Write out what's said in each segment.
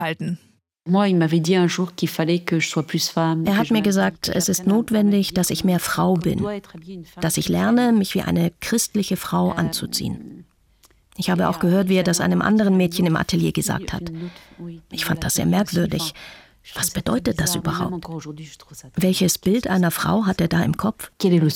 halten. Er hat mir gesagt, es ist notwendig, dass ich mehr Frau bin, dass ich lerne, mich wie eine christliche Frau anzuziehen. Ich habe auch gehört, wie er das einem anderen Mädchen im Atelier gesagt hat. Ich fand das sehr merkwürdig. Was bedeutet das überhaupt? Welches Bild einer Frau hat er da im Kopf?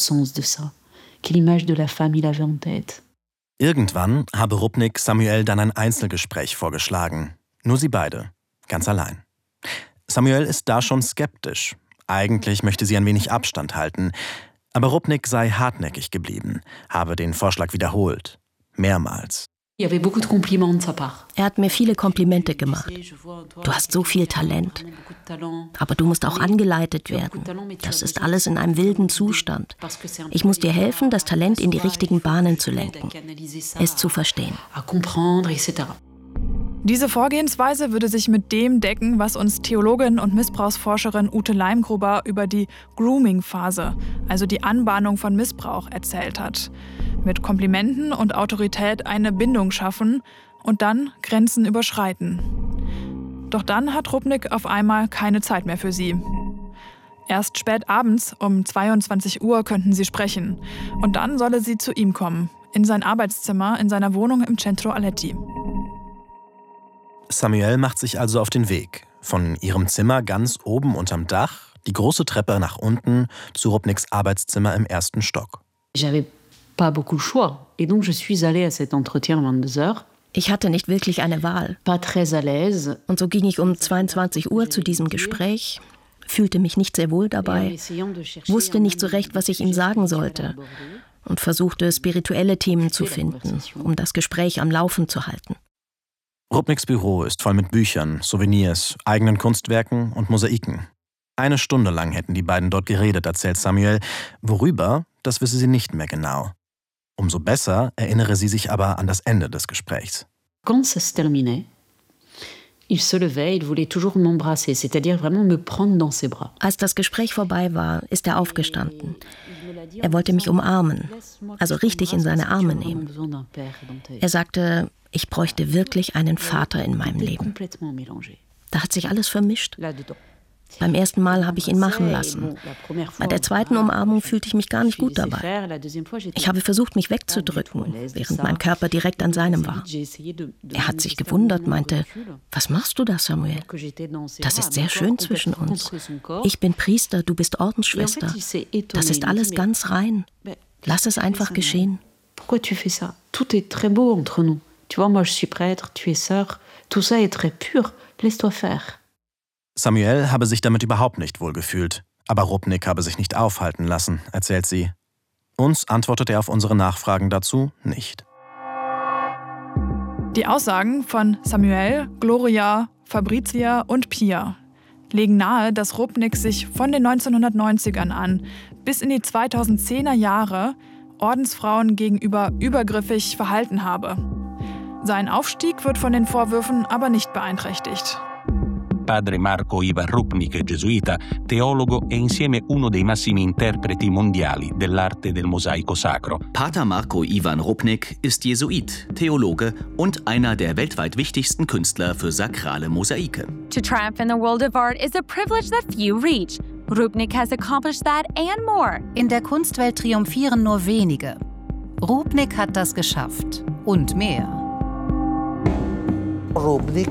Irgendwann habe Rupnik Samuel dann ein Einzelgespräch vorgeschlagen. Nur sie beide, ganz allein. Samuel ist da schon skeptisch. Eigentlich möchte sie ein wenig Abstand halten. Aber Rupnik sei hartnäckig geblieben, habe den Vorschlag wiederholt. Mehrmals. Er hat mir viele Komplimente gemacht. Du hast so viel Talent. Aber du musst auch angeleitet werden. Das ist alles in einem wilden Zustand. Ich muss dir helfen, das Talent in die richtigen Bahnen zu lenken, es zu verstehen. Diese Vorgehensweise würde sich mit dem decken, was uns Theologin und Missbrauchsforscherin Ute Leimgruber über die Grooming-Phase, also die Anbahnung von Missbrauch, erzählt hat. Mit Komplimenten und Autorität eine Bindung schaffen und dann Grenzen überschreiten. Doch dann hat Rupnik auf einmal keine Zeit mehr für sie. Erst spät abends um 22 Uhr könnten sie sprechen. Und dann solle sie zu ihm kommen, in sein Arbeitszimmer in seiner Wohnung im Centro Aletti. Samuel macht sich also auf den Weg. Von ihrem Zimmer ganz oben unterm Dach, die große Treppe nach unten zu Rupniks Arbeitszimmer im 1. Stock. Ich hatte nicht wirklich eine Wahl. Und so ging ich um 22 Uhr zu diesem Gespräch, fühlte mich nicht sehr wohl dabei, wusste nicht so recht, was ich ihm sagen sollte und versuchte, spirituelle Themen zu finden, um das Gespräch am Laufen zu halten. Rupniks Büro ist voll mit Büchern, Souvenirs, eigenen Kunstwerken und Mosaiken. 1 Stunde lang hätten die beiden dort geredet, erzählt Samuel. Worüber, das wisse sie nicht mehr genau. Umso besser erinnere sie sich aber an das Ende des Gesprächs. Quand ça se terminait, il se levait, il voulait toujours m'embrasser, c'est-à-dire vraiment me prendre dans ses bras. Als das Gespräch vorbei war, ist er aufgestanden. Er wollte mich umarmen, also richtig in seine Arme nehmen. Er sagte, ich bräuchte wirklich einen Vater in meinem Leben. Da hat sich alles vermischt. Beim ersten Mal habe ich ihn machen lassen. Bei der zweiten Umarmung fühlte ich mich gar nicht gut dabei. Ich habe versucht, mich wegzudrücken, während mein Körper direkt an seinem war. Er hat sich gewundert, meinte, was machst du da, Samuel? Das ist sehr schön zwischen uns. Ich bin Priester, du bist Ordensschwester. Das ist alles ganz rein. Lass es einfach geschehen. Pourquoi tu fais ça? Tout est très beau entre nous. Tu vois, moi je suis prêtre, tu es sœur. Tout ça est très pur. Laisse-toi faire. Samuel habe sich damit überhaupt nicht wohlgefühlt. Aber Rupnik habe sich nicht aufhalten lassen, erzählt sie. Uns antwortet er auf unsere Nachfragen dazu nicht. Die Aussagen von Samuel, Gloria, Fabrizia und Pia legen nahe, dass Rupnik sich von den 1990ern an bis in die 2010er Jahre Ordensfrauen gegenüber übergriffig verhalten habe. Sein Aufstieg wird von den Vorwürfen aber nicht beeinträchtigt. Padre Marco Ivan Rupnik, gesuita, teologo e insieme uno dei massimi interpreti mondiali dell'arte del mosaico sacro. Pater Marco Ivan Rupnik ist Jesuit, Theologe und einer der weltweit wichtigsten Künstler für sakrale Mosaike. To triumph in the world of art is a privilege that few reach. Rupnik has accomplished that and more. In der Kunstwelt triumphieren nur wenige. Rupnik hat das geschafft und mehr. Rupnik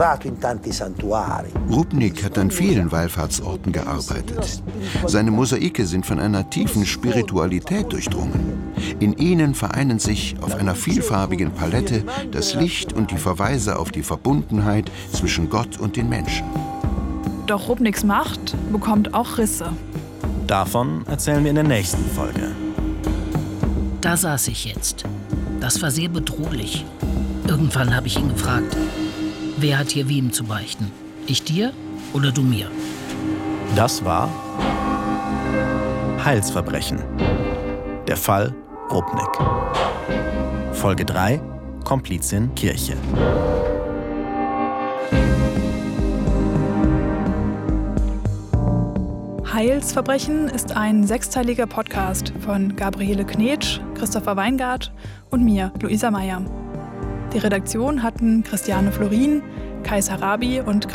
hat an vielen Wallfahrtsorten gearbeitet. Seine Mosaike sind von einer tiefen Spiritualität durchdrungen. In ihnen vereinen sich auf einer vielfarbigen Palette das Licht und die Verweise auf die Verbundenheit zwischen Gott und den Menschen. Doch Rupniks Macht bekommt auch Risse. Davon erzählen wir in der nächsten Folge. Da saß ich jetzt. Das war sehr bedrohlich. Irgendwann habe ich ihn gefragt, wer hat hier wem zu beichten? Ich dir oder du mir? Das war Heilsverbrechen. Der Fall Rupnik. Folge 3, Komplizin Kirche. Heilsverbrechen ist ein 6-teiliger Podcast von Gabriele Knetsch, Christopher Weingart und mir, Luisa Meyer. Die Redaktion hatten Christiane Florin, Kais Harabi und